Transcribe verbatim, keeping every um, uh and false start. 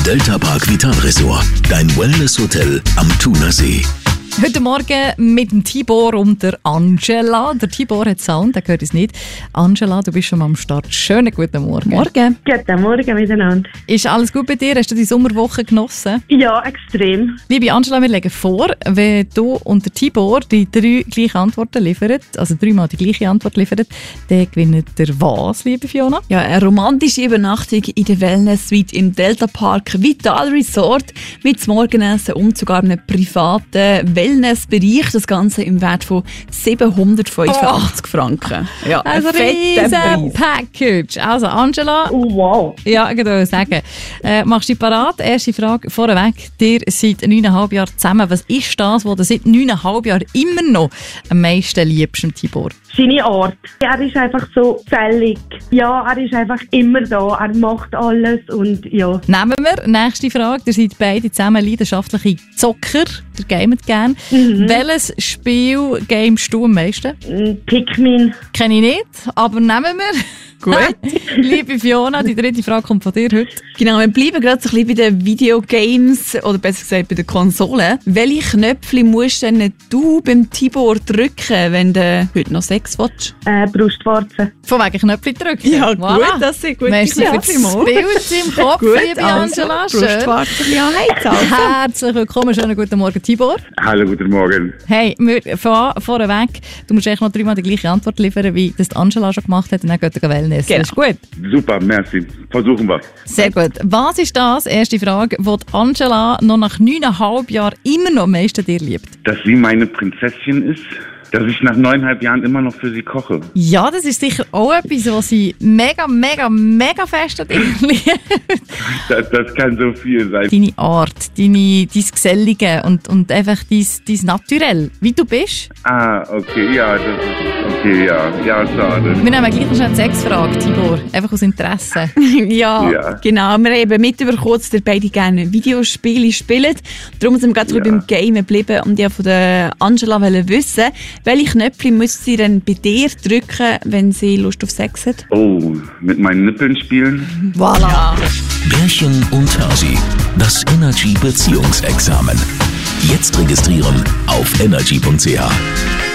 Delta Park Vital Resort, dein Wellness-Hotel am Thunersee. Heute Morgen mit dem Tibor und der Angela. Der Tibor hat Sound, der hört es nicht. Angela, du bist schon mal am Start. Schönen guten Morgen. Morgen. Guten Morgen miteinander. Ist alles gut bei dir? Hast du die Sommerwoche genossen? Ja, extrem. Liebe Angela, wir legen vor, wenn du und der Tibor die drei gleichen Antworten liefern, also dreimal die gleiche Antwort liefern, dann gewinnt ihr was, liebe Fiona? Ja, eine romantische Übernachtung in der Wellness-Suite im Delta Park Vital Resort mit Morgenessen und sogar einem privaten Wellnessbereich. Das Ganze im Wert von siebenhundertfünfundachtzig oh. Franken. Ja, also ein riesen Package. Also Angela, oh, wow. Ja, ich würde sagen, äh, machst du dich parat? Erste Frage vorweg. Ihr seid neuneinhalb Jahre zusammen. Was ist das, was du seit neuneinhalb Jahren immer noch am meisten liebst, Tibor? Seine Art. Er ist einfach so fällig. Ja, er ist einfach immer da. Er macht alles und ja. Nehmen wir. Nächste Frage. Ihr seid beide zusammen leidenschaftliche Zocker. Ihr gamet gerne. Mhm. Welches Spiel gamest du am meisten? Pikmin. Kenne ich nicht, aber nehmen wir. Gut. Liebe Fiona, die dritte Frage kommt von dir heute. Genau, wir bleiben gerade so ein bisschen bei den Videogames, oder besser gesagt bei den Konsolen. Welche Knöpfe musst denn du beim Tibor drücken, wenn du heute noch Sex willst? Äh, Brustwarzen. Von wegen Knöpfe drücken? Ja, voilà. Gut, das sind gute Merci für das Bild im Kopf, gut, liebe Angela. Also, Brustwarzen, ja, heiz Herzlich willkommen, schönen guten Morgen, Tibor. Hallo, guten Morgen. Hey, wir, vor, vorweg, du musst eigentlich noch dreimal die gleiche Antwort liefern, wie das Angela schon gemacht hat, und dann geht er Wellness. Genau. Das ist gut. Super, merci. Versuchen wir. Sehr gut. Was ist das, erste Frage, wo die Angela noch nach neuneinhalb Jahren immer noch am meisten dir liebt? Dass sie meine Prinzessin ist, dass ich nach neuneinhalb Jahren immer noch für sie koche. Ja, das ist sicher auch etwas, was sie mega, mega, mega fest an dir liebt. Das, das kann so viel sein. Deine Art, deine, dein Gesellige und, und einfach dein, dein Naturell, wie du bist. Ah, okay, ja, das ist, okay, ja, ja, schade. Wir nehmen gleich noch eine Sexfrage, Tibor, einfach aus Interesse. ja, ja, genau. Wir haben mitbekommen, dass ihr beide gerne Videospiele spielt. Darum sind wir gerade ja. beim Game geblieben und ich von der Angela wissen, welche Knöpfe muss sie denn bei dir drücken, wenn sie Lust auf Sex hat? Oh, mit meinen Nippeln spielen? Voilà. Bärchen und Hasi, das Energy Beziehungsexamen. Jetzt registrieren auf energy punkt c h.